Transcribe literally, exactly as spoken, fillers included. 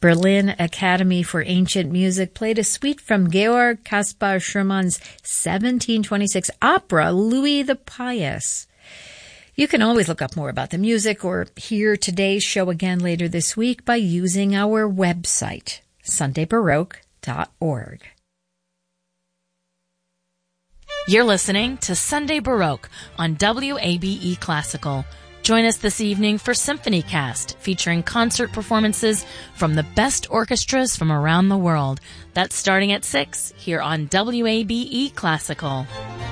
Berlin Academy for Ancient Music played a suite from Georg Caspar Schumann's seventeen twenty-six opera, Louis the Pious. You can always look up more about the music or hear today's show again later this week by using our website, sunday baroque dot org. You're listening to Sunday Baroque on W A B E Classical. Join us this evening for Symphony Cast, featuring concert performances from the best orchestras from around the world. That's starting at six here on W A B E Classical.